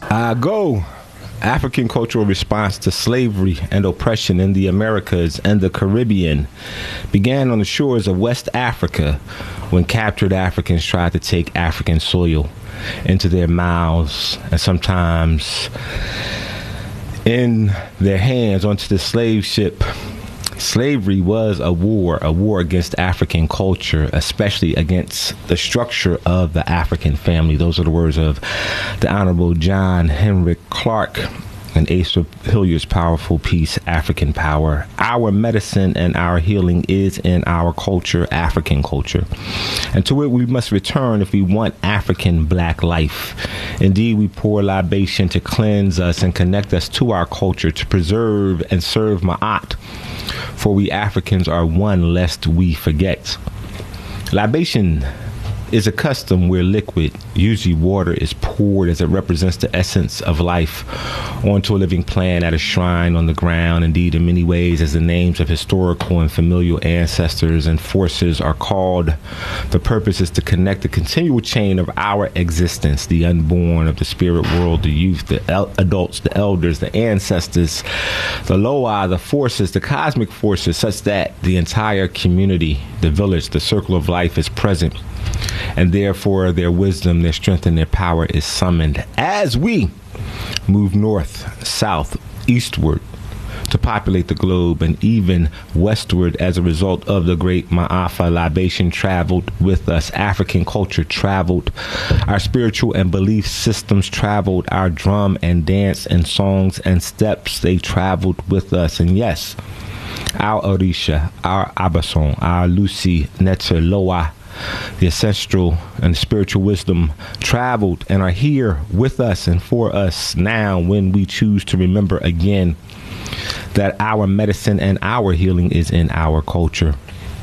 Go. African cultural response to slavery and oppression in the Americas and the Caribbean began on the shores of West Africa when captured Africans tried to take African soil into their mouths and sometimes in their hands onto the slave ship. Slavery was a war against African culture, especially against the structure of the African family. Those are the words of the Honorable John Henrik Clarke and Asa Hilliard's powerful piece, African Power. Our medicine and our healing is in our culture, African culture. And to it we must return if we want African black life. Indeed, we pour libation to cleanse us and connect us to our culture, to preserve and serve Ma'at. For we Africans are one lest we forget. Libation is a custom where liquid, usually water, is poured as it represents the essence of life onto a living plant at a shrine on the ground. Indeed, in many ways, as the names of historical and familial ancestors and forces are called, the purpose is to connect the continual chain of our existence, the unborn of the spirit world, the youth, the adults, the elders, the ancestors, the Loa, the forces, the cosmic forces, such that the entire community, the village, the circle of life is present. And therefore, their wisdom, their strength, and their power is summoned as we move north, south, eastward to populate the globe and even westward as a result of the great Ma'afa. Libation traveled with us. African culture traveled. Our spiritual and belief systems traveled. Our drum and dance and songs and steps, they traveled with us. And yes, our Orisha, our Abason, our Lucy, Netzer, Loa, the ancestral and spiritual wisdom traveled and are here with us and for us now when we choose to remember again that our medicine and our healing is in our culture.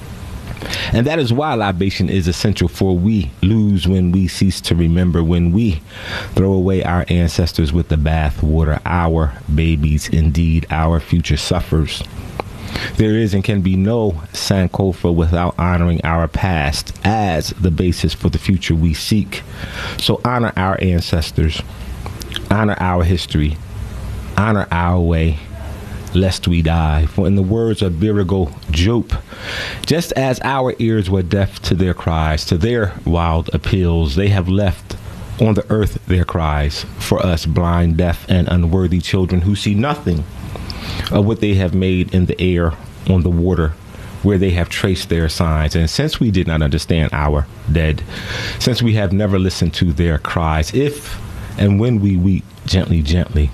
And that is why libation is essential, for we lose when we cease to remember, when we throw away our ancestors with the bath water. Our babies, indeed, our future suffers. There is and can be no Sankofa without honoring our past as the basis for the future we seek. So honor our ancestors, honor our history, honor our way, lest we die. For in the words of Birigo Jope, just as our ears were deaf to their cries, to their wild appeals, they have left on the earth their cries for us blind, deaf, and unworthy children who see nothing of what they have made in the air, on the water, where they have traced their signs. And since we did not understand our dead, since we have never listened to their cries, if and when we weep gently, gently,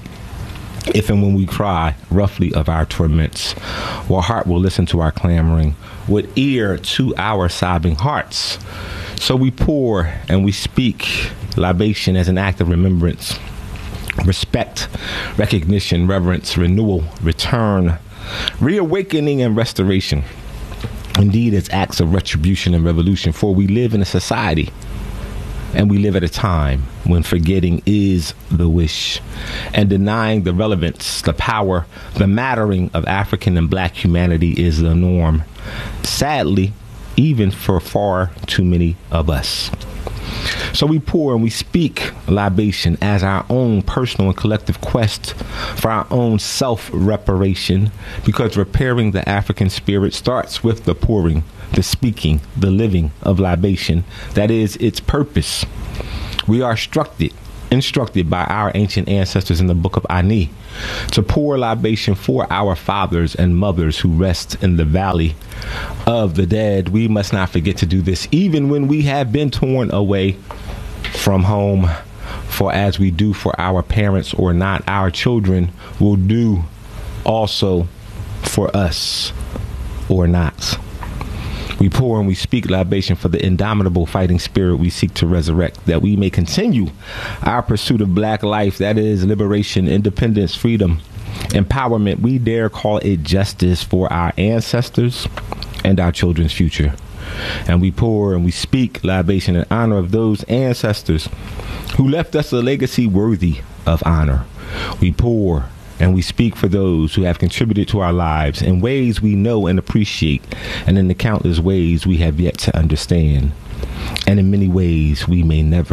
if and when we cry roughly of our torments, what heart will listen to our clamoring, what ear to our sobbing hearts? So we pour and we speak libation as an act of remembrance, respect, recognition, reverence, renewal, return, reawakening, and restoration. Indeed, it's acts of retribution and revolution, for we live in a society and we live at a time when forgetting is the wish and denying the relevance, the power, the mattering of African and black humanity is the norm. Sadly, even for far too many of us. So we pour and we speak libation as our own personal and collective quest for our own self-reparation, because repairing the African spirit starts with the pouring, the speaking, the living of libation. That is its purpose. We are instructed by our ancient ancestors in the book of Ani to pour libation for our fathers and mothers who rest in the valley of the dead. We must not forget to do this even when we have been torn away from home, for as we do for our parents or not, our children will do also for us or not. We pour and we speak libation for the indomitable fighting spirit we seek to resurrect, that we may continue our pursuit of black life, that is liberation, independence, freedom, empowerment. We dare call it justice for our ancestors and our children's future. And we pour and we speak libation in honor of those ancestors who left us a legacy worthy of honor. We pour and we speak for those who have contributed to our lives in ways we know and appreciate, and in the countless ways we have yet to understand, and in many ways we may never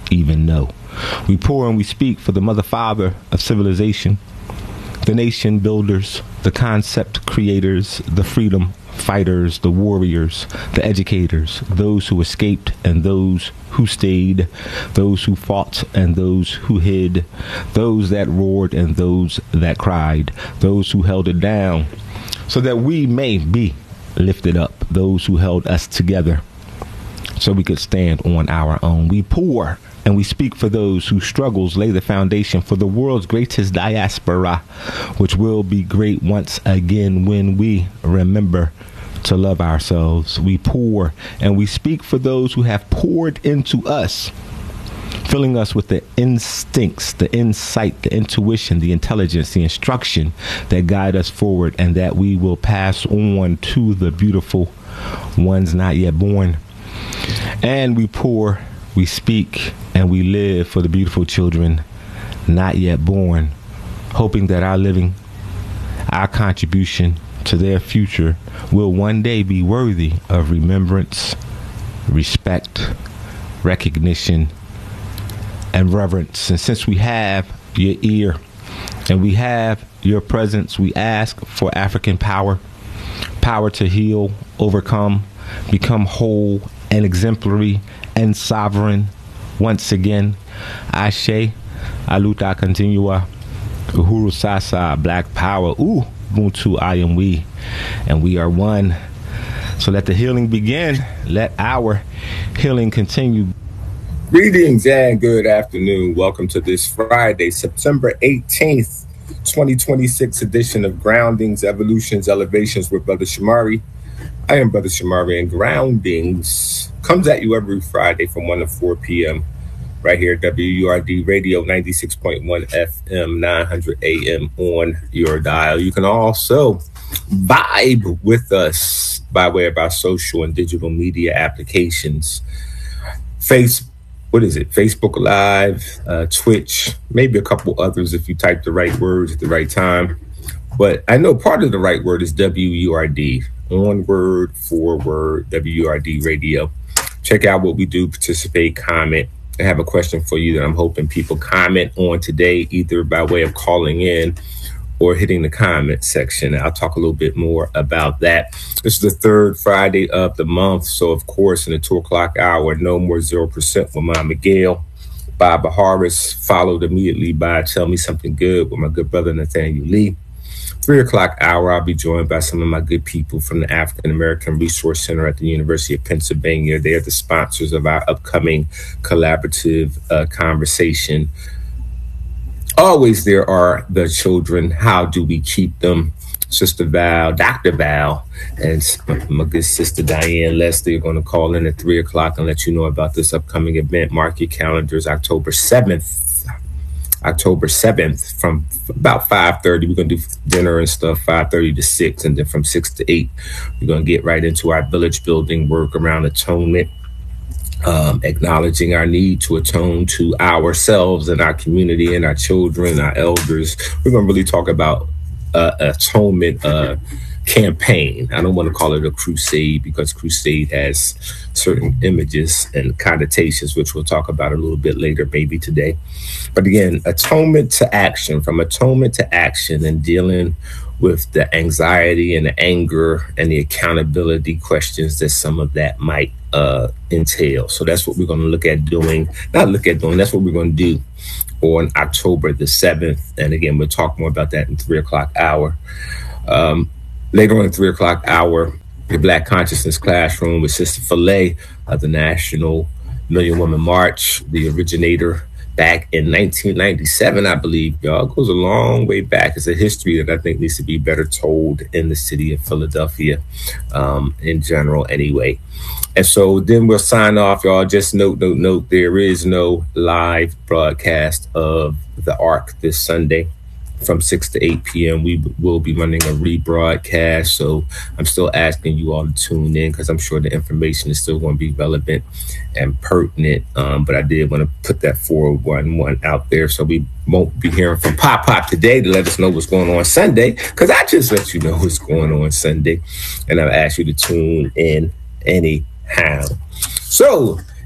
even know. We pour and we speak for the mother father of civilization, the nation builders, the concept creators, the freedom fighters, the warriors, the educators, those who escaped and those who stayed, those who fought and those who hid, those that roared and those that cried, those who held it down so that we may be lifted up, those who held us together so we could stand on our own. We pour and we speak for those whose struggles lay the foundation for the world's greatest diaspora, which will be great once again when we remember to love ourselves. We pour and we speak for those who have poured into us, filling us with the instincts, the insight, the intuition, the intelligence, the instruction that guide us forward and that we will pass on to the beautiful ones not yet born. And we pour, we speak, and we live for the beautiful children not yet born, hoping that our living, our contribution to their future will one day be worthy of remembrance, respect, recognition, and reverence. And since we have your ear and we have your presence, we ask for African power, power to heal, overcome, become whole and exemplary and sovereign. Once again, Ashe, Aluta Continua, Uhuru Sasa, Black Power, Ubuntu, I am we, and we are one. So let the healing begin. Let our healing continue. Greetings and good afternoon. Welcome to this Friday, September 18th, 2026 edition of Groundings, Evolutions, Elevations with Brother Shamari. I am Brother Shamari, and Groundings comes at you every Friday from 1 to 4 p.m. right here at WURD Radio 96.1 FM, 900 AM on your dial. You can also vibe with us by way of our social and digital media applications. Facebook Live, Twitch, maybe a couple others if you type the right words at the right time. But I know part of the right word is WURD. One word, 4 word, WURD Radio. Check out what we do, participate, comment. I have a question for you that I'm hoping people comment on today, either by way of calling in or hitting the comment section. I'll talk a little bit more about that. This is the third Friday of the month. So, of course, in the 2 o'clock hour, No More 0% with Mom Miguel. Baba Harris, followed immediately by Tell Me Something Good with my good brother Nathaniel Lee. 3 o'clock hour, I'll be joined by some of my good people from the African American Resource Center at the University of Pennsylvania. They are the sponsors of our upcoming collaborative conversation. Always there are the children. How do we keep them? Sister Val, Dr. Val, and my good sister Diane Leslie are going to call in at 3 o'clock and let you know about this upcoming event. Mark your calendars, October 7th from about 5:30. We're going to do dinner and stuff, 5:30 to 6. And then from 6 to 8, we're going to get right into our village building work around atonement, acknowledging our need to atone to ourselves and our community and our children, our elders. We're going to really talk about atonement campaign. I don't want to call it a crusade because crusade has certain images and connotations, which we'll talk about a little bit later, maybe today. But again, atonement to action, from atonement to action, and dealing with the anxiety and the anger and the accountability questions that some of that might entail. So that's what we're going to that's what we're going to do on October the 7th. And again, we'll talk more about that in 3 o'clock hour. Later on in 3 o'clock hour, the Black Consciousness Classroom with Sister Filet of the National Million Woman March, the originator back in 1997, I believe. Y'all, it goes a long way back. It's a history that I think needs to be better told in the city of Philadelphia, in general anyway. And so then we'll sign off, y'all. Just note, there is no live broadcast of the ARC this Sunday. From 6 to 8 p.m. we will be running a rebroadcast. So I'm still asking you all to tune in because I'm sure the information is still going to be relevant and pertinent. But I did want to put that 411 out there. So we won't be hearing from Pop today to let us know what's going on Sunday, because I just let you know what's going on Sunday. And I've asked you to tune in anyhow. So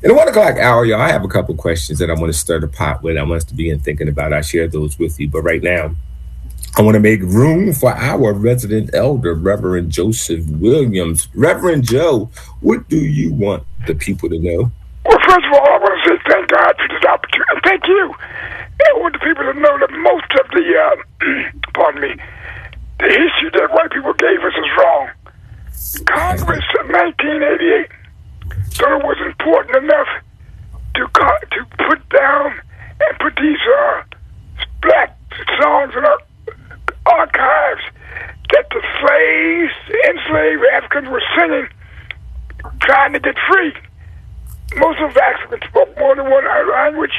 In the 1 o'clock hour, y'all, I have a couple questions that I want to stir the pot with. I want us to begin thinking about. I'll share those with you. But right now, I want to make room for our resident elder, Reverend Joseph Williams. Reverend Joe, what do you want the people to know? Well, first of all, I want to say thank God for this opportunity. And thank you. I want the people to know that most of the, pardon me, the history that white people gave us is wrong. Congress in 1988 thought it was important enough to put down and put these black songs in our archives that the slaves, enslaved Africans were singing, trying to get free. Most of Africans spoke more than one language.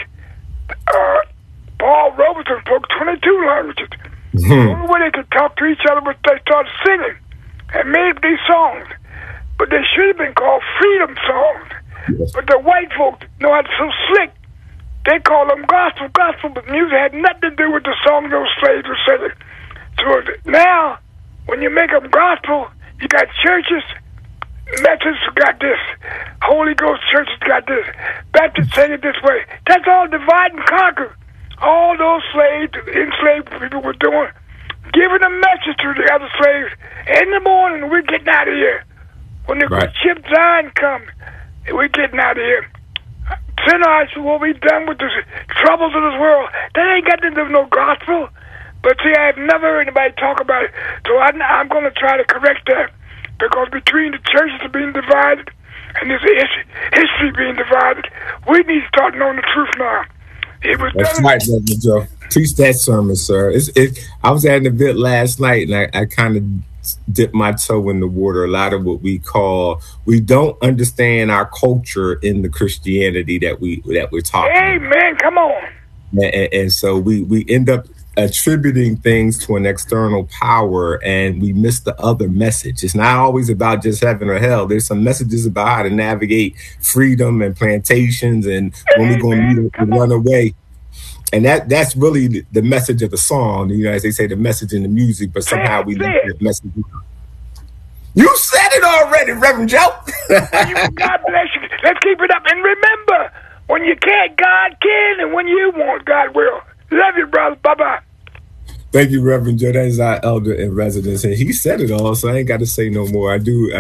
Paul Robeson spoke 22 languages. The only way they could talk to each other was they started singing and made these songs. But they should have been called freedom songs. Yes. But the white folks know how to so slick. They call them gospel, but music had nothing to do with the songs those slaves were singing. So now, when you make them gospel, you got churches, Methodists got this, Holy Ghost churches got this, Baptists sing it this way. That's all divide and conquer. All those slaves, enslaved people were doing, giving a message to the other slaves. In the morning, we're getting out of here. When the ship Zion comes, we're getting out of here. Sinners will be done with the troubles of this world. That ain't got to do with no gospel. But see, I've never heard anybody talk about it. So I'm going to try to correct that. Because between the churches being divided and this history being divided, we need to start knowing the truth now. That's right, Reverend Joe. Preach that sermon, sir. I was at an event last night, and I kind of dipped my toe in the water. A lot of what we don't understand our culture in the Christianity that we're talking about. Amen. Come on. And so we end up attributing things to an external power, and we miss the other message. It's not always about just heaven or hell. There's some messages about how to navigate freedom and plantations, and when we're going to meet to run away. And that's really the message of the song. You know, as they say, the message in the music, but somehow we leave the message. You said it already, Reverend Joe. God bless you. Let's keep it up. And remember, when you can't, God can, and when you want, God will. Love you, brother. Bye-bye. Thank you, Reverend Joe. That is our elder in residence, and he said it all, so I ain't got to say no more. I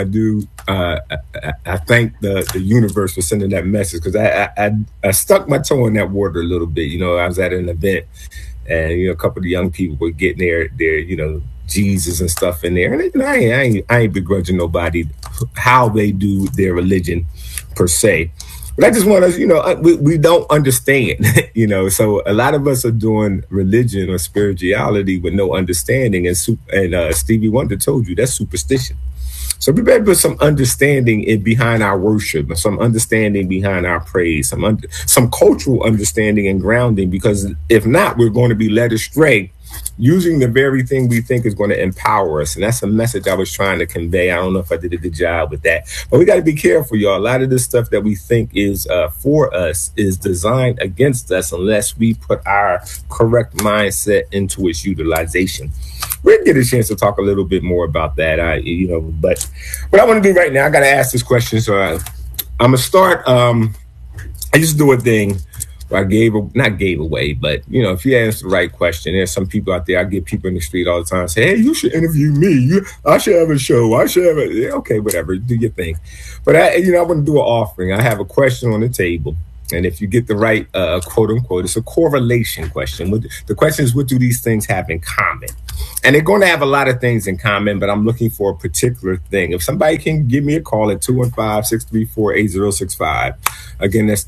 thank the universe for sending that message, because I stuck my toe in that water a little bit. You know, I was at an event, and a couple of the young people were getting their Jesus and stuff in there, and I ain't begrudging nobody how they do their religion per se. But I just want us, we don't understand, so a lot of us are doing religion or spirituality with no understanding. And Stevie Wonder told you that's superstition. So we better put some understanding behind our worship, some understanding behind our praise, some cultural understanding and grounding, because if not, we're going to be led astray using the very thing we think is going to empower us. And that's a message I was trying to convey. I don't know if I did a good job with that, but we got to be careful, y'all. A lot of this stuff that we think is for us is designed against us unless we put our correct mindset into its utilization. We'll get a chance to talk a little bit more about that, but what I want to do right now, I got to ask this question. So I'm going to start. I used to do a thing. I not gave away, but if you answer the right question, there's some people out there. I get people in the street all the time say, "Hey, you should interview me. I should have a show. I should have a." Okay, whatever, do your thing. But I want to do an offering. I have a question on the table, and if you get the right quote unquote, it's a correlation question. The question is, what do these things have in common? And they're going to have a lot of things in common, but I'm looking for a particular thing. If somebody can give me a call at 215-634-8065. Again, that's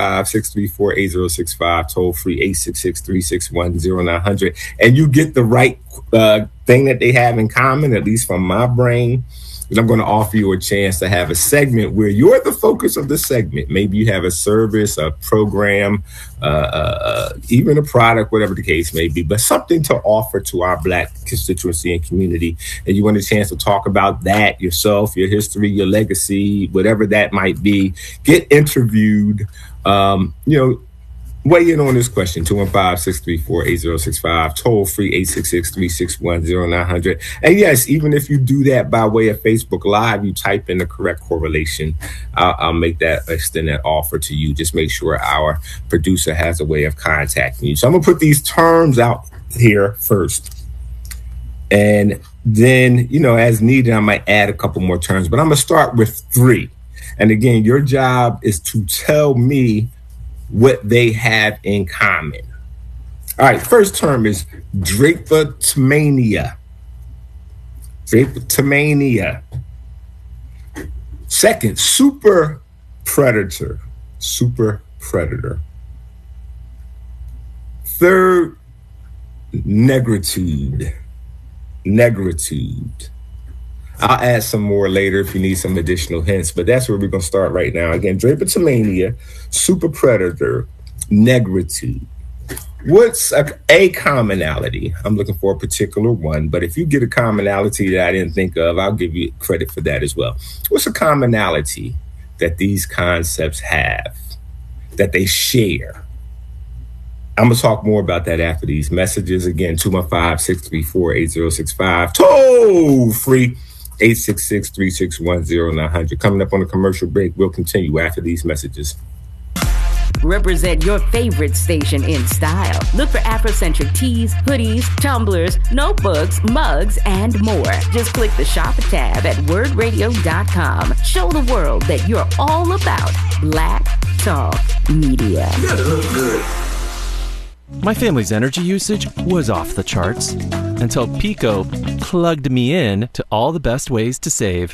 215-634-8065, toll free 866-361-0900. And you get the right thing that they have in common, at least from my brain, then I'm going to offer you a chance to have a segment where you're the focus of the segment. Maybe you have a service, a program, even a product, whatever the case may be, but something to offer to our Black constituency and community. And you want a chance to talk about that, yourself, your history, your legacy, whatever that might be. Get interviewed. Weigh in on this question, 215-634-8065, toll free 866-361-0900. And yes, even if you do that by way of Facebook Live, you type in the correct correlation. I'll extend that offer to you. Just make sure our producer has a way of contacting you. So I'm going to put these terms out here first. And then, as needed, I might add a couple more terms, but I'm going to start with 3. And again, your job is to tell me what they have in common. All right, first term is drapetomania. Drapetomania. Second, super predator. Super predator. Third, negritude. Negritude. I'll add some more later if you need some additional hints, but that's where we're going to start right now. Again, drapetomania, super predator, negritude. What's a commonality? I'm looking for a particular one, but if you get a commonality that I didn't think of, I'll give you credit for that as well. What's a commonality that these concepts have, that they share? I'm going to talk more about that after these messages. Again, 215-634-8065, toll free 866-361-0900. Coming up on a commercial break, we'll continue after these messages. Represent your favorite station in style. Look for Afrocentric tees, hoodies, tumblers, notebooks, mugs, and more. Just click the shop tab at wordradio.com. Show the world that you're all about Black Talk Media. You gotta look good. My family's energy usage was off the charts until Pico plugged me in to all the best ways to save.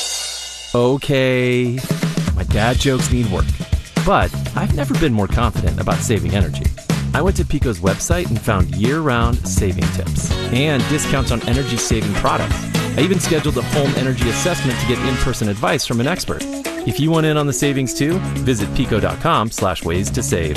Okay, my dad jokes need work, but I've never been more confident about saving energy. I went to Pico's website and found year-round saving tips and discounts on energy-saving products. I even scheduled a home energy assessment to get in-person advice from an expert. If you want in on the savings too, visit pico.com/ways to save.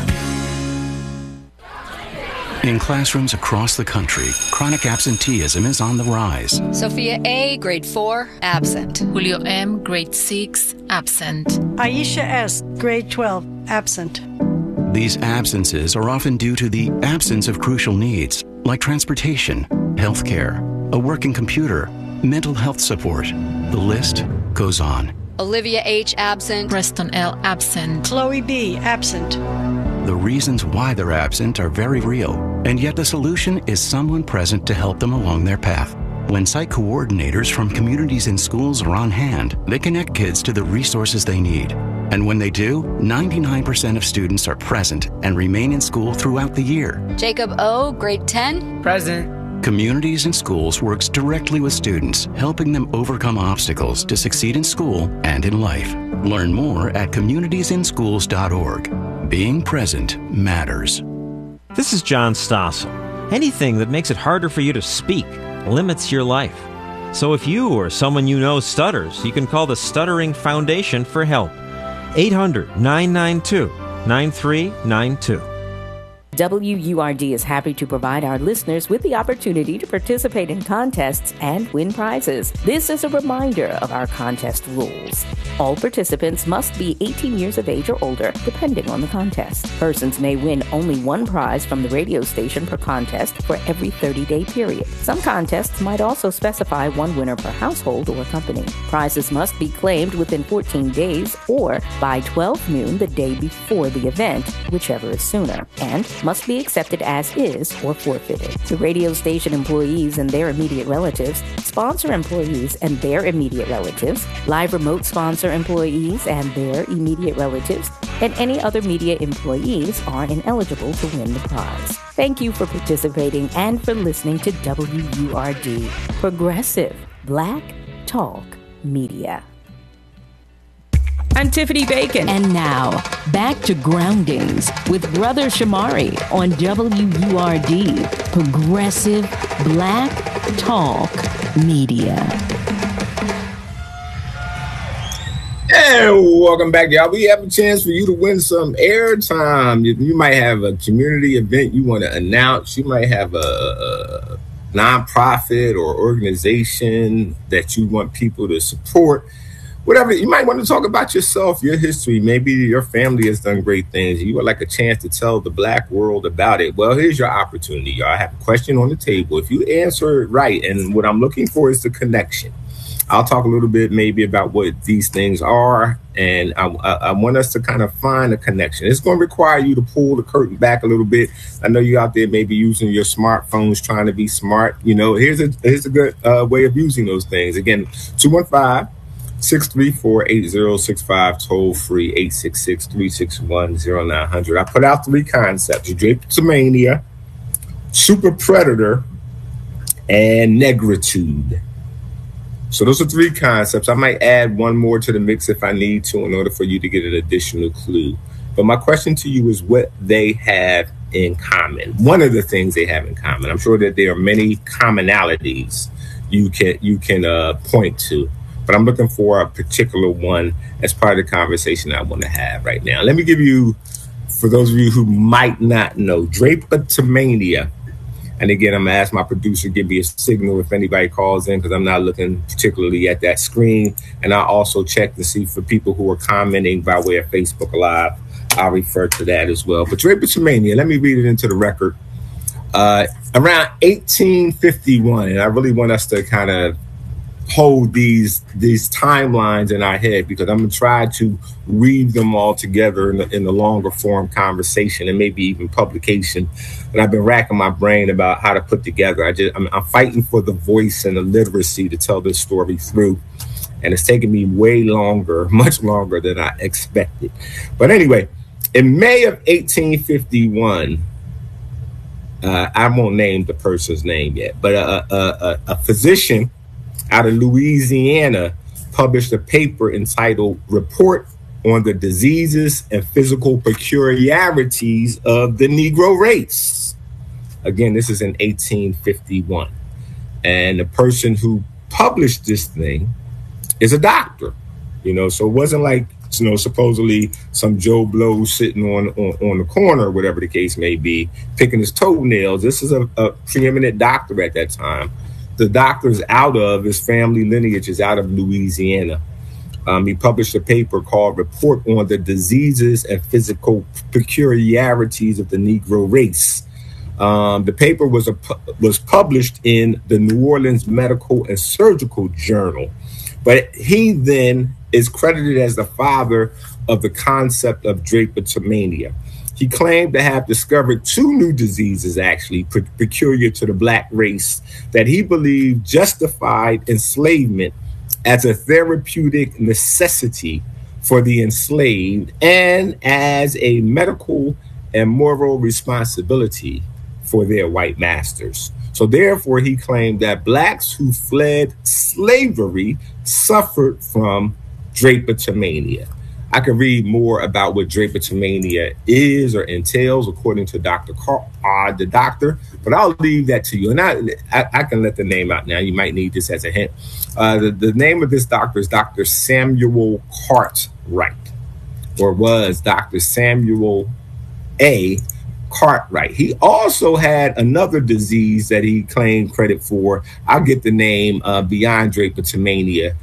In classrooms across the country, chronic absenteeism is on the rise. Sophia A., grade 4, absent. Julio M., grade 6, absent. Aisha S., grade 12, absent. These absences are often due to the absence of crucial needs, like transportation, healthcare, a working computer, mental health support. The list goes on. Olivia H., absent. Preston L., absent. Chloe B., absent. The reasons why they're absent are very real, and yet the solution is someone present to help them along their path. When site coordinators from communities and schools are on hand, they connect kids to the resources they need. And when they do, 99% of students are present and remain in school throughout the year. Jacob O., grade 10, present. Communities and Schools works directly with students, helping them overcome obstacles to succeed in school and in life. Learn more at communitiesinschools.org. Being present matters. This is John Stossel. Anything that makes it harder for you to speak limits your life. So if you or someone you know stutters, you can call the Stuttering Foundation for help. 800-992-9392. WURD is happy to provide our listeners with the opportunity to participate in contests and win prizes. This is a reminder of our contest rules. All participants must be 18 years of age or older, depending on the contest. Persons may win only one prize from the radio station per contest for every 30-day period. Some contests might also specify one winner per household or company. Prizes must be claimed within 14 days or by 12 noon the day before the event, whichever is sooner, and must be accepted as is or forfeited. The radio station employees and their immediate relatives, sponsor employees and their immediate relatives, live remote sponsor employees and their immediate relatives, and any other media employees are ineligible to win the prize. Thank you for participating and for listening to WURD, Progressive Black Talk Media. I'm Tiffany Bacon. And now, back to Groundings with Brother Shamari on WURD, Progressive Black Talk Media. And welcome back, y'all. We have a chance for you to win some airtime. You might have a community event you want to announce. You might have a nonprofit or organization that you want people to support. whatever. You might want to talk about yourself, your history. Maybe your family has done great things. You would like a chance to tell the Black world about it. Well, here's your opportunity, y'all. I have a question on the table. If you answer it right, and what I'm looking for is the connection. I'll talk a little bit maybe about what these things are, and I want us to kind of find a connection. It's going to require you to pull the curtain back a little bit. I know you out there maybe using your smartphones trying to be smart. You know, here's a good way of using those things. Again, 215-634-8065, toll free 866-361-0900. I put out 3 concepts: drapetomania, super predator, and negritude. So those are 3 concepts. I might add one more to the mix if I need to in order for you to get an additional clue. But my question to you is what they have in common. One of the things they have in common. I'm sure that there are many commonalities you can point to, but I'm looking for a particular one as part of the conversation I want to have right now. Let me give you, for those of you who might not know, drapetomania. And again, I'm going to ask my producer to give me a signal if anybody calls in, because I'm not looking particularly at that screen. And I'll also check to see for people who are commenting by way of Facebook Live. I'll refer to that as well. But drapetomania, let me read it into the record. Around 1851, and I really want us to kind of hold these timelines in our head, because I'm going to try to weave them all together in the longer form conversation and maybe even publication. But I've been racking my brain about how to put together. I'm fighting for the voice and the literacy to tell this story through. And it's taken me way longer, much longer than I expected. But anyway, in May of 1851, I won't name the person's name yet, but a physician out of Louisiana published a paper entitled Report on the Diseases and Physical Peculiarities of the Negro Race. Again, this is in 1851. And the person who published this thing is a doctor, so it wasn't like, supposedly some Joe Blow sitting on the corner, whatever the case may be, picking his toenails. This is a preeminent doctor at that time. The doctor's his family lineage is out of Louisiana. He published a paper called Report on the Diseases and Physical Peculiarities of the Negro Race. The paper was published in the New Orleans Medical and Surgical Journal, but he then is credited as the father of the concept of drapetomania. He claimed to have discovered 2 new diseases, actually, peculiar to the Black race, that he believed justified enslavement as a therapeutic necessity for the enslaved and as a medical and moral responsibility for their white masters. So therefore, he claimed that Blacks who fled slavery suffered from drapetomania. I can read more about what drapetomania is or entails according to Dr. the doctor, but I'll leave that to you. And I can let the name out now. You might need this as a hint. The name of this doctor is Dr. Samuel Cartwright, or was Dr. Samuel A. Cartwright. He also had another disease that he claimed credit for. I'll get the name beyond drapetomania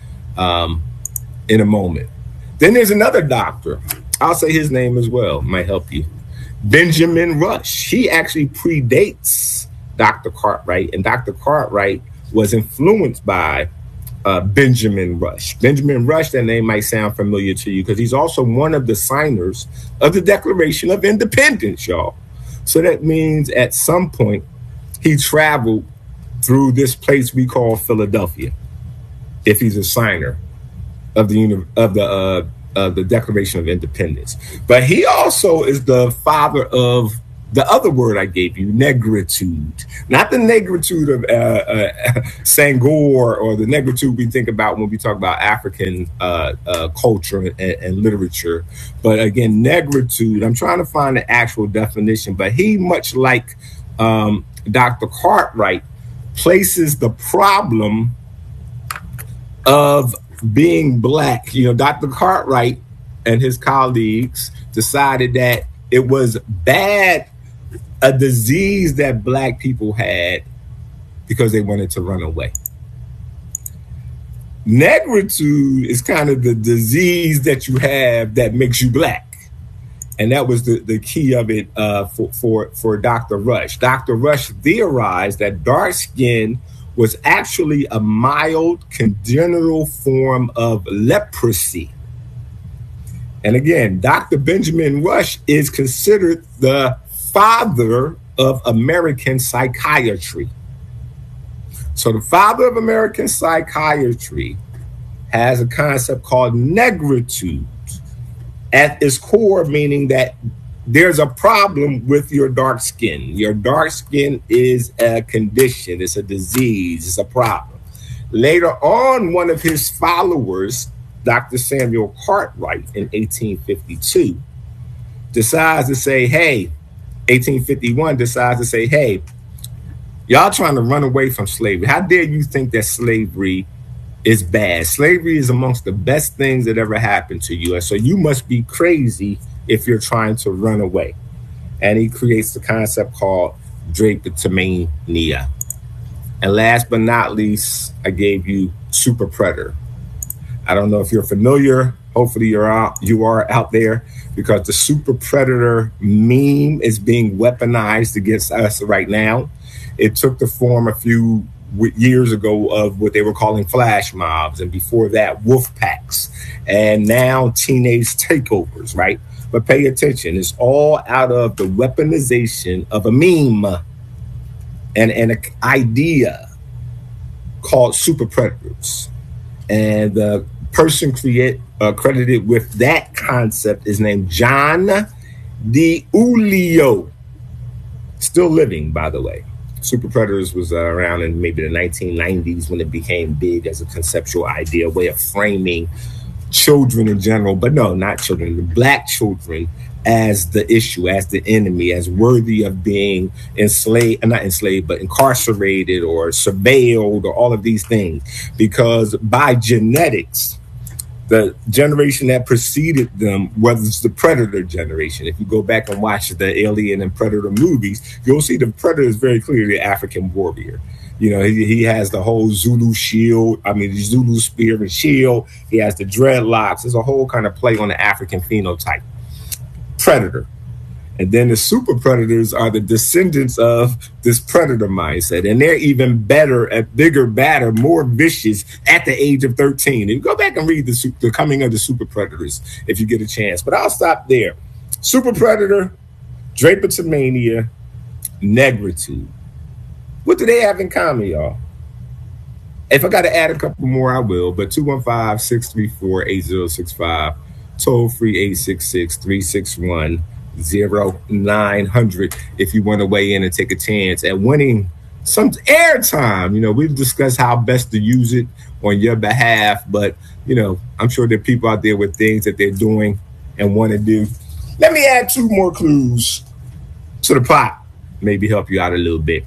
in a moment. Then there's another doctor. I'll say his name as well. Might help you. Benjamin Rush. He actually predates Dr. Cartwright, and Dr. Cartwright was influenced by Benjamin Rush. Benjamin Rush, that name might sound familiar to you because he's also one of the signers of the Declaration of Independence, y'all. So that means at some point he traveled through this place we call Philadelphia, if he's a signer of the Declaration of Independence. But he also is the father of the other word I gave you, negritude. Not the negritude of Senghor or the negritude we think about when we talk about African culture and literature. But again, negritude, I'm trying to find the actual definition, but he, much like Dr. Cartwright, places the problem of being Black. Dr. Cartwright and his colleagues decided that it was bad, a disease that Black people had, because they wanted to run away. negritude is kind of the disease that you have that makes you black. And that was the key of it for Dr. Rush. Dr. Rush theorized that dark skin was actually a mild congenital form of leprosy. And again, Dr. Benjamin Rush is considered the father of American psychiatry. So the father of American psychiatry has a concept called negritude at its core, meaning that there's a problem with your dark skin. Your dark skin is a condition, it's a disease, it's a problem. Later on, one of his followers, Dr. Samuel Cartwright, in 1852, decides to say, hey, 1851 decides to say, hey, y'all trying to run away from slavery. How dare you think that slavery is bad? Slavery is amongst the best things that ever happened to you. And so you must be crazy if you're trying to run away. And he creates the concept called drapetomania. And last but not least, I gave you super predator. I don't know if you're familiar. Hopefully you are out there, because the super predator meme is being weaponized against us right now. It took the form a few years ago of what they were calling flash mobs, and before that, wolf packs, and now teenage takeovers, right? But pay attention, it's all out of the weaponization of a meme and an idea called super predators. And the person credited with that concept is named John DiIulio, still living, by the way. Super predators was around in maybe the 1990s when it became big as a conceptual idea, way of framing children in general, but no, not children, the black children as the issue, as the enemy, as worthy of being not enslaved, but incarcerated or surveilled or all of these things. Because by genetics, the generation that preceded them was the predator generation. If you go back and watch the Alien and Predator movies, you'll see the predator is very clearly an African warrior. You know, he has the whole Zulu shield, the Zulu spear and shield. He has the dreadlocks. There's a whole kind of play on the African phenotype. Predator. And then the super predators are the descendants of this predator mindset. And they're even better at bigger, badder, more vicious at the age of 13. And go back and read the coming of the super predators if you get a chance. But I'll stop there. Super predator, drapetomania, negritude. What do they have in common, y'all? If I got to add a couple more, I will. But 215-634-8065, toll free 866-361-0900 if you want to weigh in and take a chance at winning some airtime. You know, we've discussed how best to use it on your behalf, but, you know, I'm sure there are people out there with things that they're doing and want to do. Let me add two more clues to the pot, maybe help you out a little bit.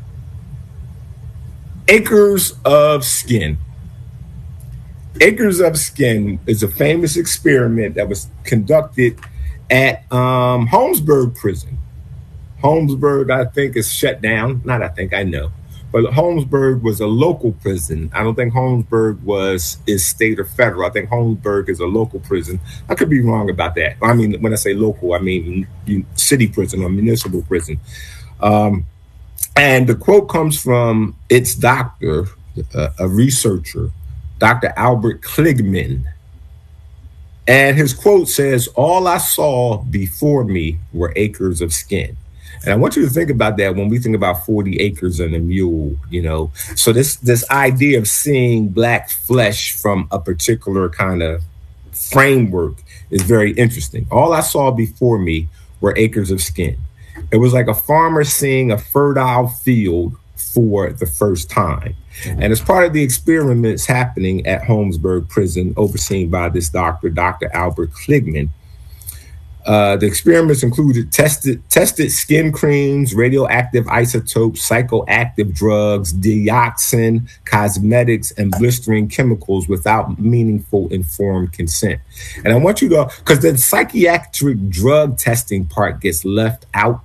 Acres of Skin. Acres of Skin is a famous experiment that was conducted at Holmesburg Prison. Holmesburg, I think, is shut down. Not I think, I know. But Holmesburg was a local prison. I don't think Holmesburg is state or federal. I think Holmesburg is a local prison. I could be wrong about that. I mean, when I say local, I mean city prison or municipal prison. And the quote comes from its doctor, a researcher, Dr. Albert Kligman. And his quote says, "All I saw before me were acres of skin." And I want you to think about that when we think about 40 acres and a mule, you know. So this idea of seeing black flesh from a particular kind of framework is very interesting. All I saw before me were acres of skin. It was like a farmer seeing a fertile field for the first time. And as part of the experiments happening at Holmesburg Prison, overseen by this doctor, Dr. Albert Kligman, the experiments included tested skin creams, radioactive isotopes, psychoactive drugs, dioxin, cosmetics, and blistering chemicals without meaningful informed consent. And I want you to, because the psychiatric drug testing part gets left out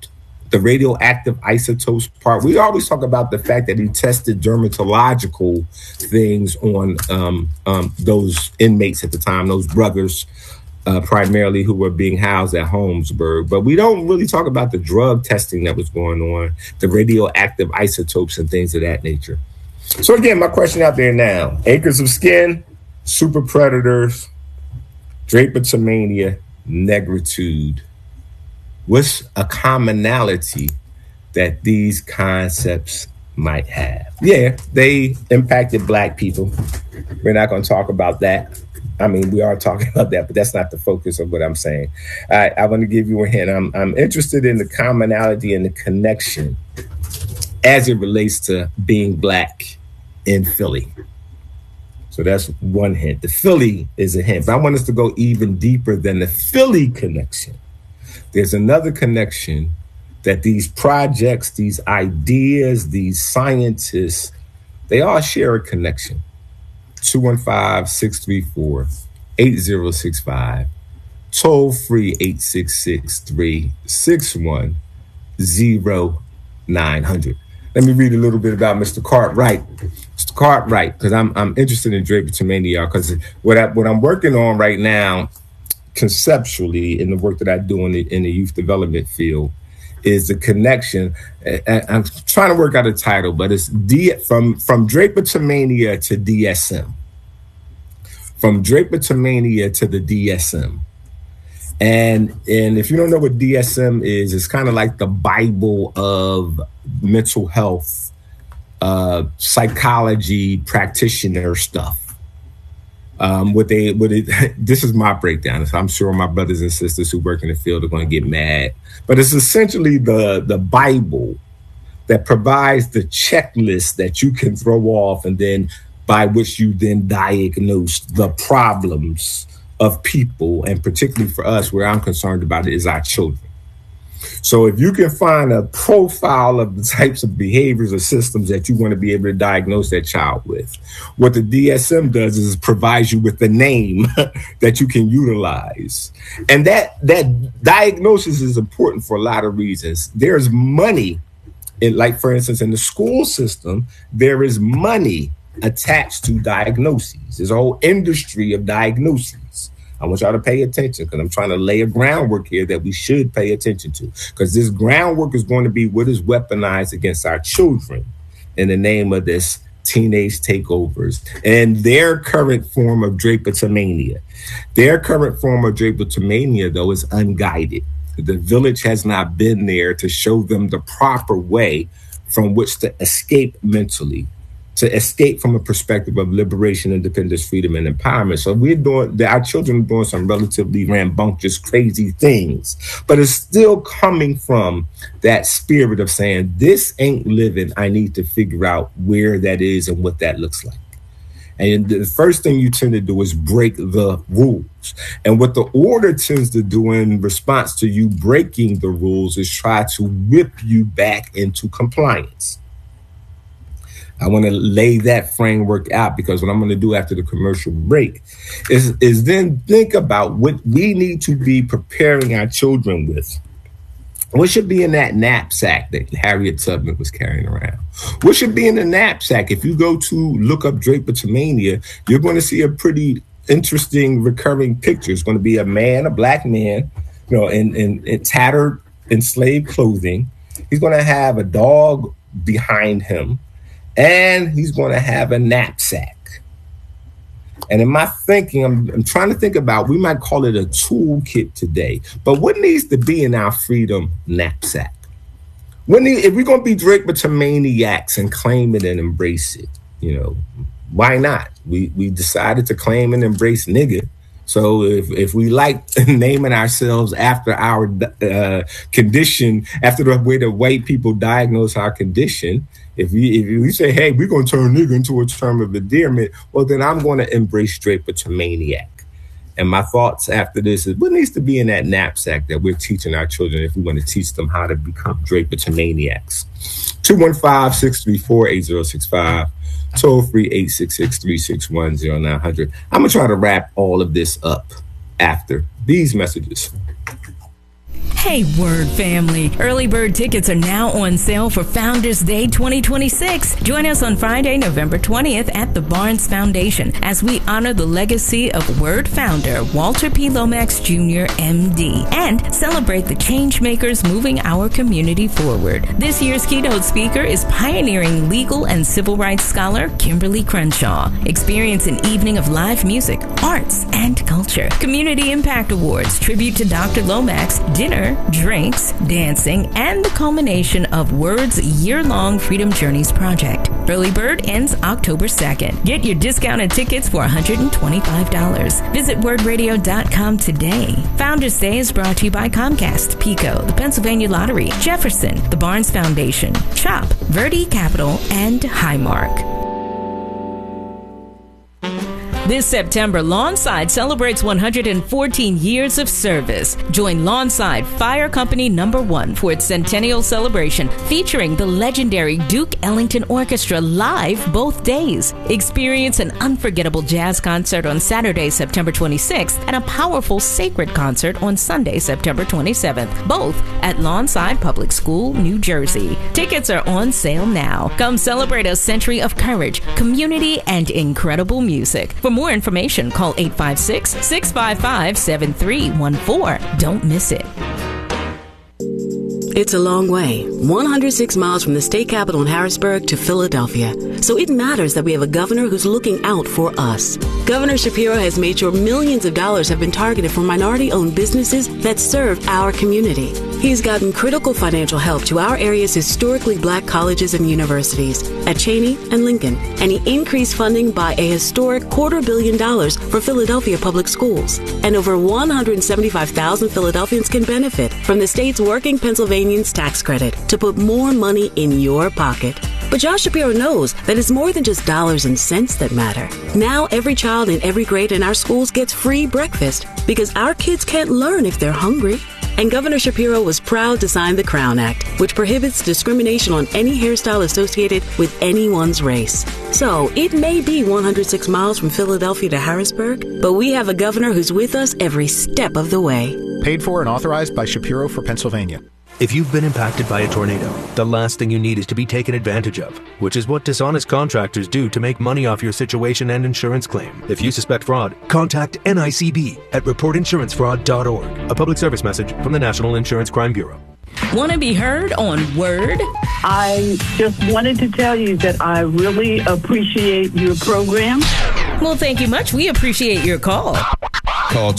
the radioactive isotopes part. We always talk about the fact that he tested dermatological things on those inmates at the time, those brothers, primarily who were being housed at Holmesburg. But we don't really talk about the drug testing that was going on, the radioactive isotopes and things of that nature. So again, my question out there now, Acres of Skin, Super Predators, Drapetomania, Negritude. What's a commonality that these concepts might have? Yeah, they impacted Black people. We're not going to talk about that. I mean, we are talking about that, but that's not the focus of what I'm saying. I want to give you a hint. I'm interested in the commonality and the connection as it relates to being Black in Philly. So that's one hint. The Philly is a hint. But I want us to go even deeper than the Philly connection. There's another connection that these projects, these ideas, these scientists, they all share a connection. 215-634-8065. Toll free 866-361-0900. Let me read a little bit about Mr. Cartwright. Mr. Cartwright, because I'm interested in Drapetomania, because what I'm working on right now, conceptually, in the work that I do in the youth development field, is the connection. I'm trying to work out a title, but it's from Drapetomania to DSM. From Drapetomania to the DSM. And if you don't know what DSM is, it's kind of like the Bible of mental health, psychology practitioner stuff. This is my breakdown. So I'm sure my brothers and sisters who work in the field are going to get mad, but it's essentially the Bible that provides the checklist that you can throw off, and then by which you then diagnose the problems of people, and particularly for us, where I'm concerned about it is our children. So if you can find a profile of the types of behaviors or systems that you want to be able to diagnose that child with, what the DSM does is it provides you with the name that you can utilize. And that diagnosis is important for a lot of reasons. There's money, like for instance, in the school system, there is money attached to diagnoses. There's a whole industry of diagnoses. I want y'all to pay attention, because I'm trying to lay a groundwork here that we should pay attention to, because this groundwork is going to be what is weaponized against our children in the name of this teenage takeovers and their current form of Drapetomania. Their current form of Drapetomania, though, is unguided. The village has not been there to show them the proper way from which to escape mentally, to escape from a perspective of liberation, independence, freedom, and empowerment. So our children are doing some relatively rambunctious, crazy things, but it's still coming from that spirit of saying, this ain't living. I need to figure out where that is and what that looks like. And the first thing you tend to do is break the rules. And what the order tends to do in response to you breaking the rules is try to whip you back into compliance. I want to lay that framework out, because what I'm going to do after the commercial break is then think about what we need to be preparing our children with. What should be in that knapsack that Harriet Tubman was carrying around? What should be in the knapsack? If you go to look up Drapetomania, you're going to see a pretty interesting recurring picture. It's going to be a man, a Black man, in tattered, enslaved clothing. He's going to have a dog behind him, and he's going to have a knapsack. And in my thinking, I'm trying to think about, we might call it a toolkit today, but what needs to be in our freedom knapsack? If we're going to be Drapetomaniacs and claim it and embrace it, why not? We decided to claim and embrace nigga. So if we like naming ourselves after our condition, after the way the white people diagnose our condition, if we say, hey, we're going to turn nigga into a term of endearment, well, then I'm going to embrace Drapetomaniac. And my thoughts after this is, what needs to be in that knapsack that we're teaching our children if we want to teach them how to become Drapetomaniacs? 215-634-8065. Toll free 866-361-0900. I'm going to try to wrap all of this up after these messages. Hey, Word family. Early bird tickets are now on sale for Founders Day 2026. Join us on Friday, November 20th at the Barnes Foundation as we honor the legacy of Word founder Walter P. Lomax Jr., MD, and celebrate the change makers moving our community forward. This year's keynote speaker is pioneering legal and civil rights scholar Kimberly Crenshaw. Experience an evening of live music, arts, and culture. Community Impact Awards, tribute to Dr. Lomax, dinner, drinks, dancing, and the culmination of Word's year-long Freedom Journeys project. Early bird ends October 2nd. Get your discounted tickets for $125. Visit wordradio.com today. Founders Day is brought to you by Comcast, PECO, the Pennsylvania Lottery, Jefferson, the Barnes Foundation, CHOP, Verde Capital, and Highmark. This September, Lawnside celebrates 114 years of service. Join Lawnside Fire Company No. 1 for its centennial celebration, featuring the legendary Duke Ellington Orchestra live both days. Experience an unforgettable jazz concert on Saturday, September 26th, and a powerful sacred concert on Sunday, September 27th, both at Lawnside Public School, New Jersey. Tickets are on sale now. Come celebrate a century of courage, community, and incredible music. For more information, call 856-655-7314. Don't miss it. It's a long way, 106 miles from the state capital in Harrisburg to Philadelphia. So it matters that we have a governor who's looking out for us. Governor Shapiro has made sure millions of dollars have been targeted for minority-owned businesses that serve our community. He's gotten critical financial help to our area's historically black colleges and universities at Cheney and Lincoln. And he increased funding by a historic $250 million for Philadelphia public schools. And over 175,000 Philadelphians can benefit from the state's Working Pennsylvanians tax credit to put more money in your pocket. But Josh Shapiro knows that it's more than just dollars and cents that matter. Now every child in every grade in our schools gets free breakfast because our kids can't learn if they're hungry. And Governor Shapiro was proud to sign the Crown Act, which prohibits discrimination on any hairstyle associated with anyone's race. So it may be 106 miles from Philadelphia to Harrisburg, but we have a governor who's with us every step of the way. Paid for and authorized by Shapiro for Pennsylvania. If you've been impacted by a tornado, the last thing you need is to be taken advantage of, which is what dishonest contractors do to make money off your situation and insurance claim. If you suspect fraud, contact NICB at reportinsurancefraud.org. A public service message from the National Insurance Crime Bureau. Want to be heard on Word? I just wanted to tell you that I really appreciate your program. Well, thank you much. We appreciate your call. Call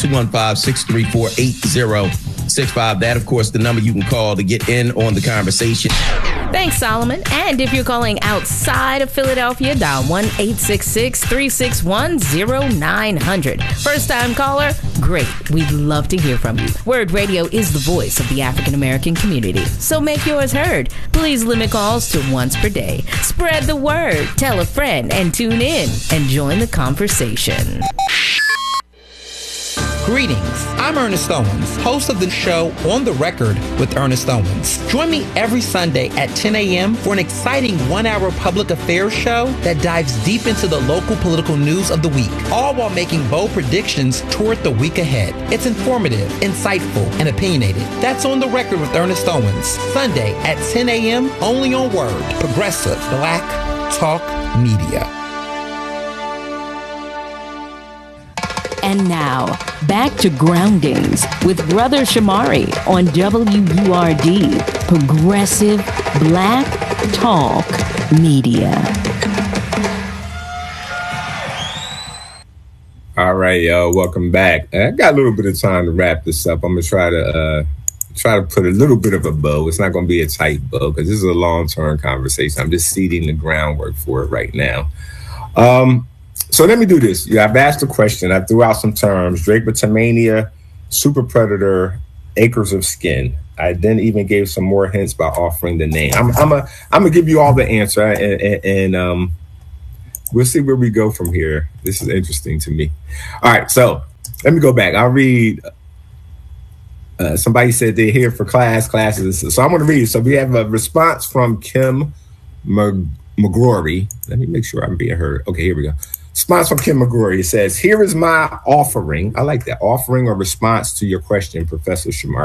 215-634-8065. That, of course, the number you can call to get in on the conversation. Thanks, Solomon. And if you're calling outside of Philadelphia, dial 1-866-361-0900. First-time caller? Great. We'd love to hear from you. Word Radio is the voice of the African-American community. So make yours heard. Please limit calls to once per day. Spread the word. Tell a friend and tune in and join the conversation. Greetings, I'm Ernest Owens, host of the show On the Record with Ernest Owens. Join me every Sunday at 10 a.m. for an exciting one-hour public affairs show that dives deep into the local political news of the week, all while making bold predictions toward the week ahead. It's informative, insightful, and opinionated. That's On the Record with Ernest Owens, Sunday at 10 a.m. only on Word, Progressive Black Talk Media. And now, back to Groundings with Brother Shamari on WURD, Progressive Black Talk Media. All right, y'all, welcome back. I got a little bit of time to wrap this up. I'm going to try to put a little bit of a bow. It's not going to be a tight bow because this is a long-term conversation. I'm just seeding the groundwork for it right now. So let me do this. Yeah, I've asked a question. I threw out some terms: Drapetomania, super predator, acres of skin. I then even gave some more hints by offering the name. I'm gonna give you all the answer, and we'll see where we go from here. This is interesting to me. All right, so let me go back. I'll read. Somebody said they're here for classes. So I'm going to read. So we have a response from Kim McGrory. Let me make sure I'm being heard. Okay, here we go. Response from Kim McGrory. It says, "Here is my offering." I like that. Offering or response to your question, Professor Shamari.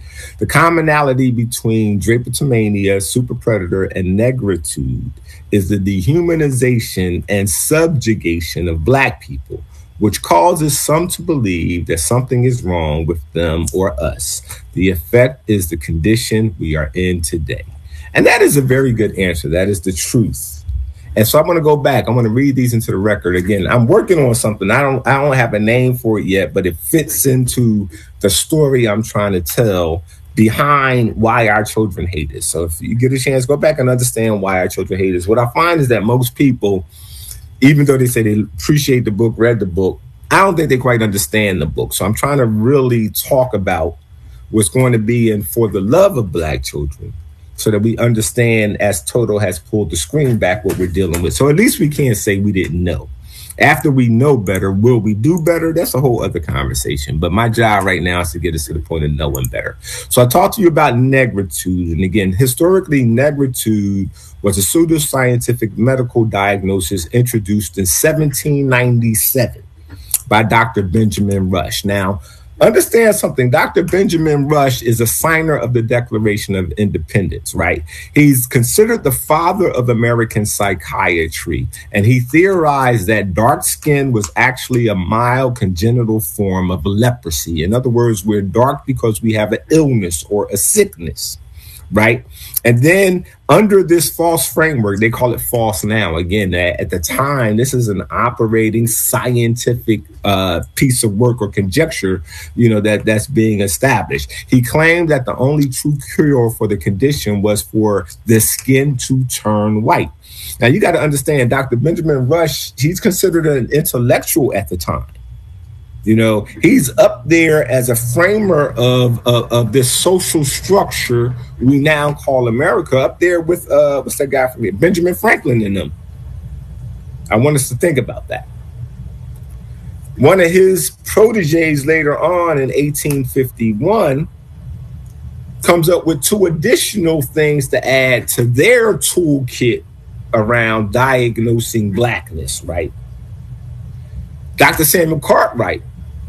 The commonality between drapetomania, super predator, and negritude is the dehumanization and subjugation of Black people, which causes some to believe that something is wrong with them or us. The effect is the condition we are in today. And that is a very good answer. That is the truth. And so I'm going to go back. I'm going to read these into the record again. I'm working on something. I don't have a name for it yet, but it fits into the story I'm trying to tell behind why our children hate us. So if you get a chance, go back and understand why our children hate us. What I find is that most people, even though they say they appreciate the book, read the book, I don't think they quite understand the book. So I'm trying to really talk about what's going to be in For the Love of Black Children, so that we understand, as Toto has pulled the screen back, what we're dealing with. So at least we can't say we didn't know. After we know better, will we do better? That's a whole other conversation. But my job right now is to get us to the point of knowing better. So I talked to you about negritude. And again, historically, negritude was a pseudoscientific medical diagnosis introduced in 1797 by Dr. Benjamin Rush. Now, understand something. Dr. Benjamin Rush is a signer of the Declaration of Independence, right? He's considered the father of American psychiatry, and he theorized that dark skin was actually a mild congenital form of leprosy. In other words, we're dark because we have an illness or a sickness, right? And then under this false framework, they call it false now. Again, at the time, this is an operating scientific piece of work or conjecture, that's being established. He claimed that the only true cure for the condition was for the skin to turn white. Now, you got to understand, Dr. Benjamin Rush, he's considered an intellectual at the time. He's up there as a framer of this social structure we now call America, up there with, what's that guy from here? Benjamin Franklin and them. I want us to think about that. One of his proteges later on in 1851 comes up with two additional things to add to their toolkit around diagnosing Blackness, right? Dr. Samuel Cartwright,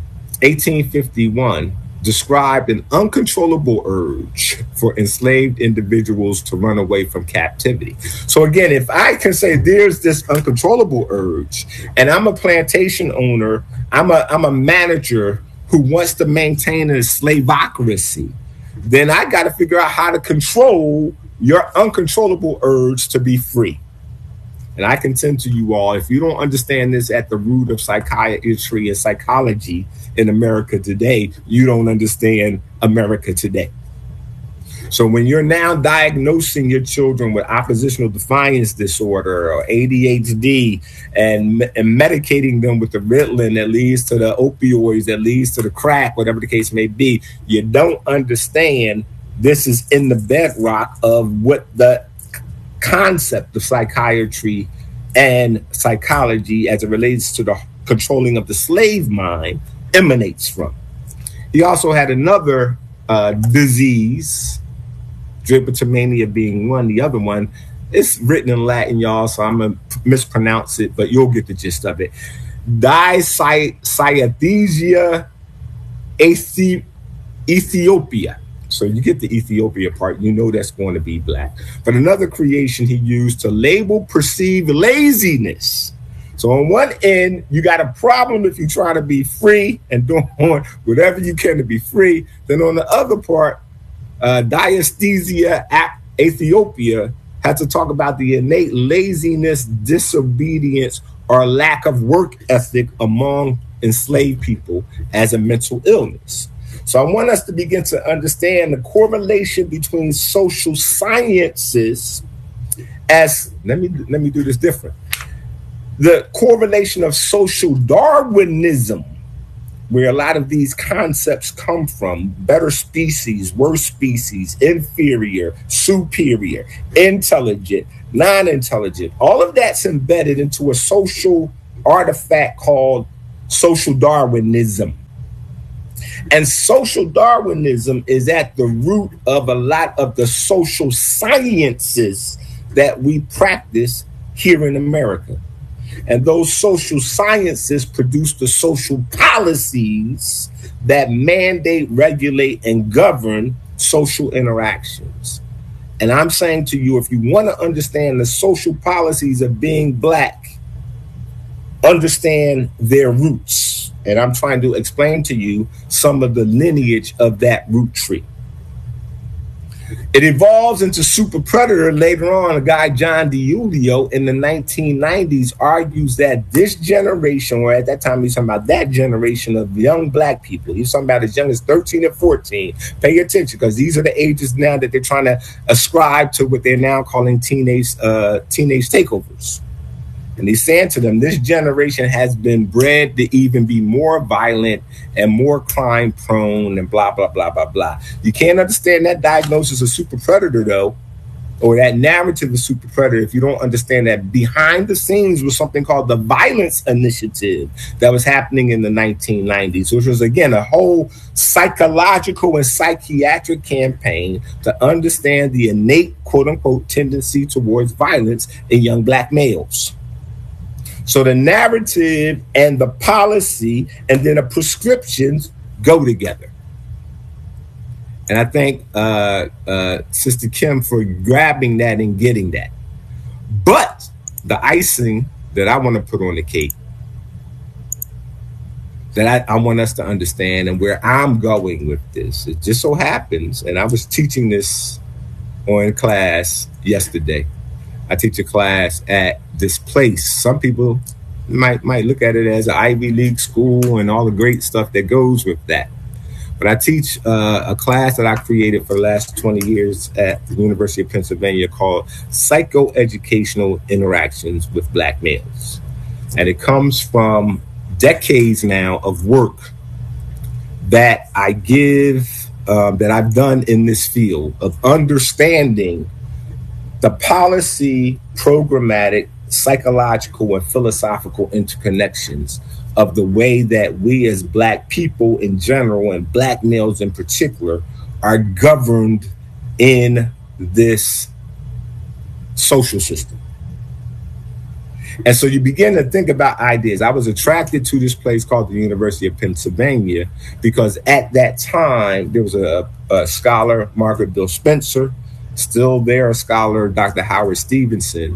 1851, described an uncontrollable urge for enslaved individuals to run away from captivity. So again, if I can say there's this uncontrollable urge, and I'm a plantation owner, I'm a manager who wants to maintain a slavocracy, then I got to figure out how to control your uncontrollable urge to be free. And I contend to you all, if you don't understand this at the root of psychiatry and psychology in America today, you don't understand America today. So when you're now diagnosing your children with oppositional defiance disorder or ADHD and medicating them with the Ritalin that leads to the opioids, that leads to the crack, whatever the case may be, you don't understand this is in the bedrock of what the concept of psychiatry and psychology as it relates to the controlling of the slave mind emanates from. He also had another disease, drapetomania being one. The other one, it's written in Latin, y'all, so I'm going to mispronounce it, but you'll get the gist of it. Dysciathesia Ethiopia. So you get the Ethiopia part, that's going to be Black. But another creation he used to label perceived laziness. So on one end, you got a problem if you try to be free and doing whatever you can to be free. Then on the other part, Dysciathesia Ethiopia had to talk about the innate laziness, disobedience, or lack of work ethic among enslaved people as a mental illness. So I want us to begin to understand the correlation between social sciences as, let me do this different. The correlation of social Darwinism, where a lot of these concepts come from: better species, worse species, inferior, superior, intelligent, non-intelligent. All of that's embedded into a social artifact called social Darwinism. And social Darwinism is at the root of a lot of the social sciences that we practice here in America. And those social sciences produce the social policies that mandate, regulate, and govern social interactions. And I'm saying to you, if you want to understand the social policies of being Black, understand their roots. And I'm trying to explain to you some of the lineage of that root tree. It evolves into super predator later on. A guy, John DiIulio, in the 1990s argues that this generation, or at that time he's talking about that generation of young Black people, he's talking about as young as 13 and 14. Pay attention, because these are the ages now that they're trying to ascribe to what they're now calling teenage takeovers. And he's saying to them, this generation has been bred to even be more violent and more crime prone and blah, blah, blah, blah, blah. You can't understand that diagnosis of super predator, though, or that narrative of super predator, if you don't understand that behind the scenes was something called the Violence Initiative that was happening in the 1990s, which was, again, a whole psychological and psychiatric campaign to understand the innate, quote unquote, tendency towards violence in young Black males. So the narrative and the policy and then the prescriptions go together. And I thank Sister Kim for grabbing that and getting that. But the icing that I want to put on the cake, that I want us to understand, and where I'm going with this, it just so happens, and I was teaching this on class yesterday. I teach a class at this place. Some people might look at it as an Ivy League school and all the great stuff that goes with that. But I teach a class that I created for the last 20 years at the University of Pennsylvania called Psychoeducational Interactions with Black Males. And it comes from decades now of work that I give, that I've done in this field of understanding the policy, programmatic, psychological, and philosophical interconnections of the way that we as Black people in general and Black males in particular are governed in this social system. And so you begin to think about ideas. I was attracted to this place called the University of Pennsylvania because at that time there was a scholar, Margaret Bill Spencer, still there, a scholar, Dr. Howard Stevenson.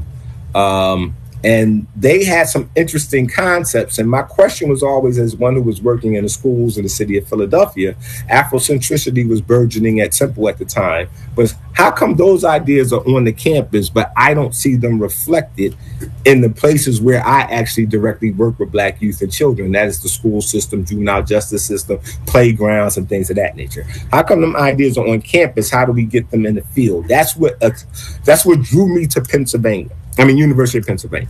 And they had some interesting concepts. And my question was always, as one who was working in the schools in the city of Philadelphia, Afrocentricity was burgeoning at Temple at the time, was how come those ideas are on the campus, but I don't see them reflected in the places where I actually directly work with Black youth and children? That is the school system, juvenile justice system, playgrounds, and things of that nature. How come them ideas are on campus? How do we get them in the field? That's what drew me to University of Pennsylvania.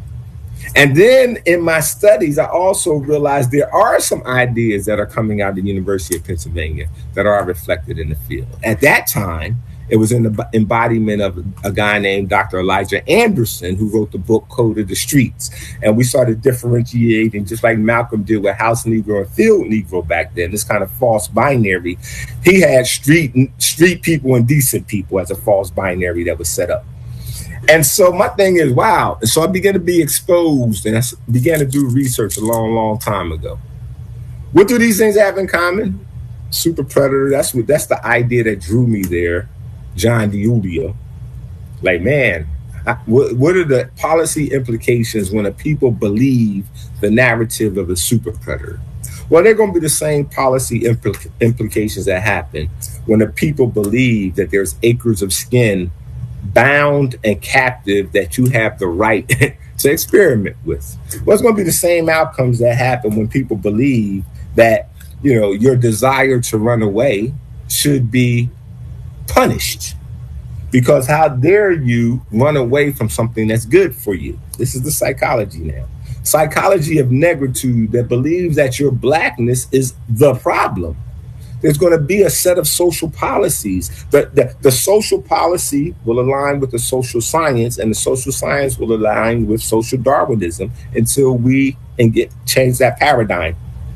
And then in my studies, I also realized there are some ideas that are coming out of the University of Pennsylvania that are reflected in the field. At that time, it was in the embodiment of a guy named Dr. Elijah Anderson, who wrote the book Code of the Streets. And we started differentiating, just like Malcolm did with House Negro and Field Negro back then, this kind of false binary. He had street people and decent people as a false binary that was set up. And so my thing is, wow. And so I began to be exposed, and I began to do research a long, long time ago. What do these things have in common? Super predator, that's the idea that drew me there. John DiIulio. Like, man, what are the policy implications when a people believe the narrative of a super predator? Well, they're going to be the same policy implications that happen when a people believe that there's acres of skin bound and captive that you have the right to experiment with. Well, it's going to be the same outcomes that happen when people believe that, your desire to run away should be punished. Because how dare you run away from something that's good for you? This is the psychology now. Psychology of negritude that believes that your Blackness is the problem. There's going to be a set of social policies. The social policy will align with the social science, and the social science will align with social Darwinism until we change that paradigm.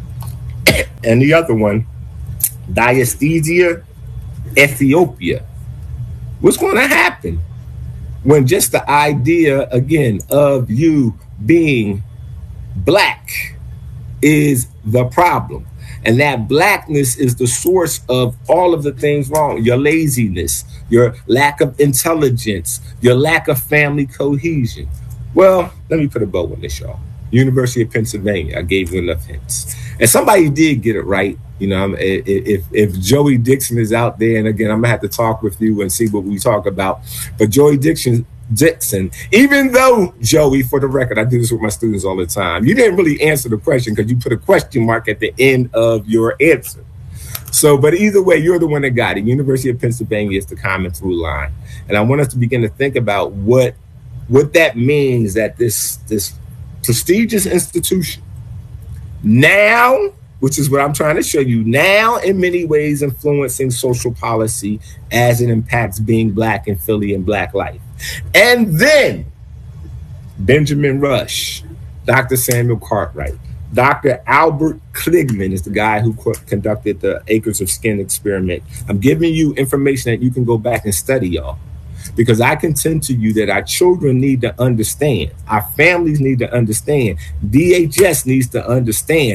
And the other one, Diaesthesia, Ethiopia. What's going to happen when just the idea, again, of you being Black is the problem? And that blackness is the source of all of the things wrong. Your laziness, your lack of intelligence, your lack of family cohesion. Well, let me put a bow on this, y'all. University of Pennsylvania, I gave you enough hints. And somebody did get it right. You know, if Joey Dixon is out there, and again, I'm going to have to talk with you and see what we talk about. But Joey Dixon, even though, Joey, for the record, I do this with my students all the time, you didn't really answer the question because you put a question mark at the end of your answer. So, but either way, you're the one that got it. University of Pennsylvania is the common through line. And I want us to begin to think about what that means, that this prestigious institution now, which is what I'm trying to show you, now in many ways influencing social policy as it impacts being Black in Philly and Black life. And then Benjamin Rush, Dr. Samuel Cartwright, Dr. Albert Kligman is the guy who conducted the Acres of Skin experiment. I'm giving you information that you can go back and study, y'all. Because I contend to you that our children need to understand, our families need to understand, DHS needs to understand,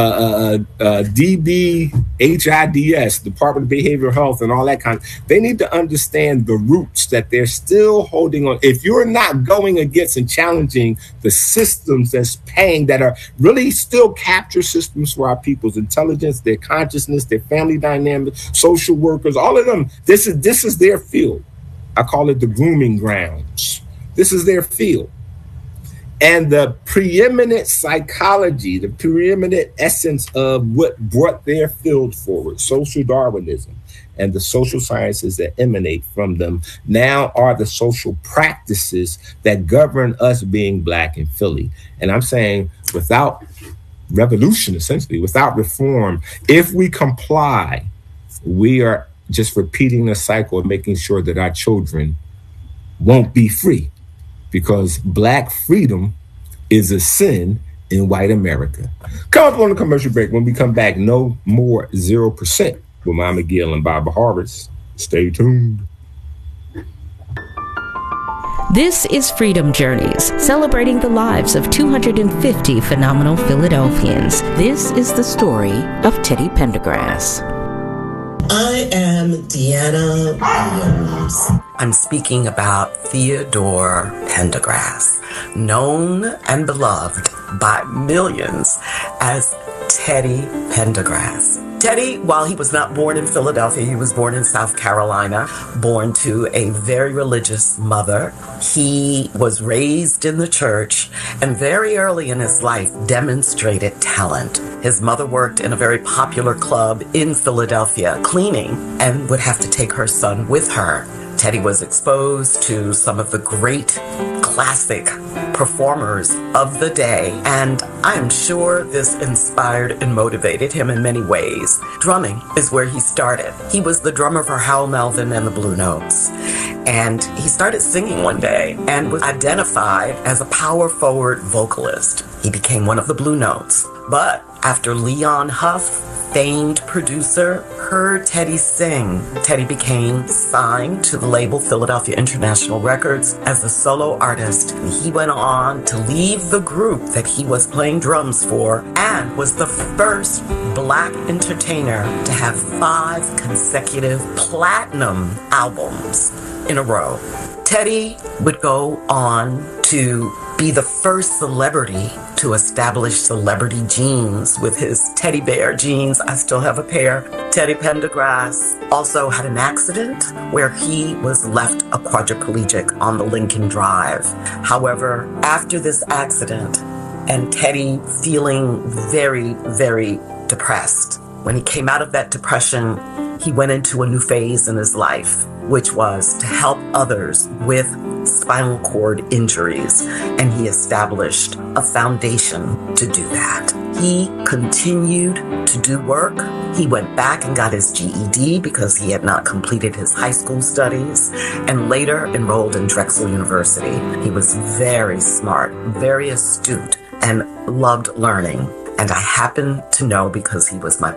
DBHIDS, Department of Behavioral Health and all that kind of, they need to understand the roots that they're still holding on. If you're not going against and challenging the systems that's paying, that are really still capture systems for our people's intelligence, their consciousness, their family dynamics, social workers, all of them, this is their field. I call it the grooming grounds. This is their field. And the preeminent psychology, the preeminent essence of what brought their field forward, social Darwinism, and the social sciences that emanate from them now are the social practices that govern us being Black in Philly. And I'm saying without revolution, essentially, without reform, if we comply, we are just repeating the cycle of making sure that our children won't be free, because Black freedom is a sin in white America. Come up on the commercial break. When we come back, no more 0% with Mama Gill and Barbara Harris. Stay tuned. This is Freedom Journeys, celebrating the lives of 250 phenomenal Philadelphians. This is the story of Teddy Pendergrass. I am Deanna Williams. I'm speaking about Theodore Pendergrass, known and beloved by millions as Teddy Pendergrass. Teddy, while he was not born in Philadelphia, he was born in South Carolina, born to a very religious mother. He was raised in the church and very early in his life demonstrated talent. His mother worked in a very popular club in Philadelphia, cleaning, and would have to take her son with her. Teddy was exposed to some of the great classic performers of the day, and I am sure this inspired and motivated him in many ways. Drumming is where he started. He was the drummer for Hal Melvin and the Blue Notes, and he started singing one day and was identified as a power forward vocalist. He became one of the Blue Notes, but after Leon Huff, famed producer, heard Teddy sing, Teddy became signed to the label Philadelphia International Records as a solo artist. He went on to leave the group that he was playing drums for and was the first Black entertainer to have 5 consecutive platinum albums in a row. Teddy would go on to be the first celebrity to establish celebrity jeans with his teddy bear jeans. I still have a pair. Teddy Pendergrass also had an accident where he was left a quadriplegic on the Lincoln Drive. However, after this accident, and Teddy feeling very, very depressed, when he came out of that depression, he went into a new phase in his life, which was to help others with spinal cord injuries, and he established a foundation to do that. He continued to do work. He went back and got his GED because he had not completed his high school studies, and later enrolled in Drexel University. He was very smart, very astute, and loved learning. And I happen to know, because he was my